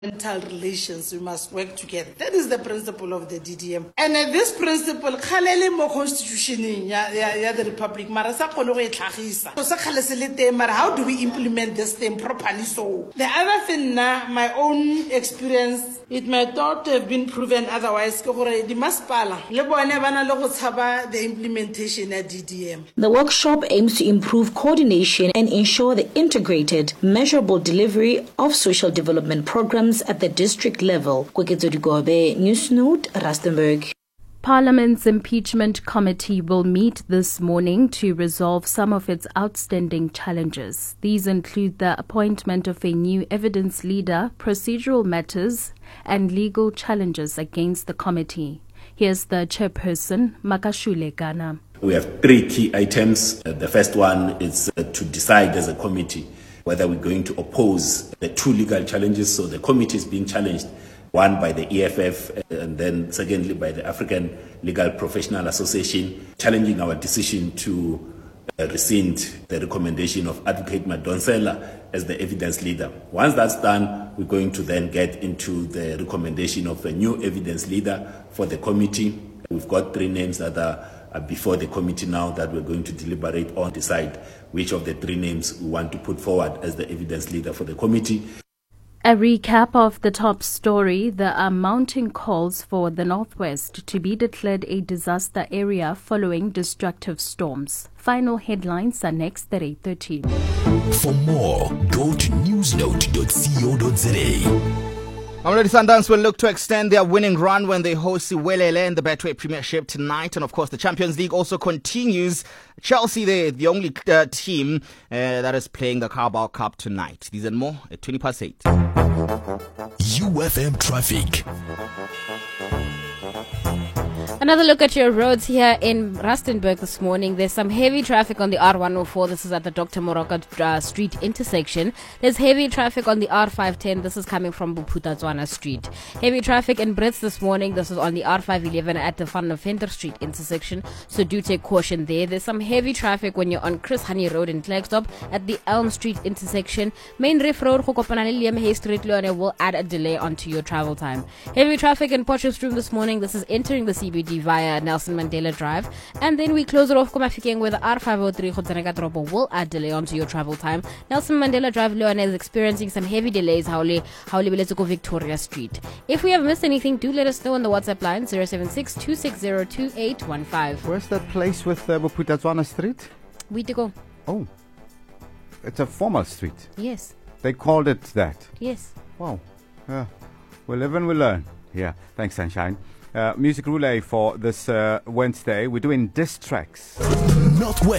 relations, we must work together. That is the principle of the DDM. And this principle, khalele mo constitution ya the republic, mara sa khone go e tlhagisa. So sa khale se le teng, mara how do we implement this thing properly? So the other thing na, my own experience, it might not have been proven otherwise, ke gore di masipala le bone bana le go tshaba the implementation of DDM. The workshop aims to improve coordination and ensure the integrated, measurable delivery of social development programs at the district level. Kweketso Digobe, News Note, Rustenburg. Parliament's impeachment committee will meet this morning to resolve some of its outstanding challenges. These include the appointment of a new evidence leader, procedural matters, and legal challenges against the committee. Here's the chairperson, Makashule Gana. We have three key items. The first one is to decide as a committee whether we're going to oppose the two legal challenges. So the committee is being challenged, one by the EFF and then secondly by the African Legal Professional Association, challenging our decision to rescind the recommendation of Advocate Madonsela as the evidence leader. Once that's done, we're going to then get into the recommendation of a new evidence leader for the committee. We've got three names that are before the committee now that we're going to deliberate on, decide which of the three names we want to put forward as the evidence leader for the committee. A recap of the top story. There are mounting calls for the Northwest to be declared a disaster area following destructive storms. Final headlines are next at 8:13. For more, go to newsnote.co.za. Mamelodi Sundowns will look to extend their winning run when they host Welele in the Betway Premiership tonight. And of course, the Champions League also continues. Chelsea, the only team that is playing the Carabao Cup tonight. These and more at 8:20. UFM Traffic. Another look at your roads here in Rustenburg this morning. There's some heavy traffic on the R104. This is at the Dr. Moroka Street intersection. There's heavy traffic on the R510. This is coming from Buputatswana Street. Heavy traffic in Brits this morning. This is on the R511 at the Van Venter Street intersection. So do take caution there. There's some heavy traffic when you're on Chris Honey Road in Klerksdorp at the Elm Street intersection. Main Reef Road, Liam Hay Street, Leone will add a delay onto your travel time. Heavy traffic in Potchefstroom this morning. This is entering the CBD via Nelson Mandela Drive, and then we close it off Komafikeng where the R503 Khotsaneka Tropo will add delay onto your travel time. Nelson Mandela Drive Leone is experiencing some heavy delays Haole Victoria Street. If we have missed anything, do let us know on the WhatsApp line 076-260-2815. Where's that place with Buputatswana Street? Witiko. Oh, it's a formal street. Yes. They called it that. Yes. Wow. Yeah. We live and we learn. Yeah. Thanks, Sunshine. Music Roulette for this Wednesday. We're doing diss tracks. Northwest.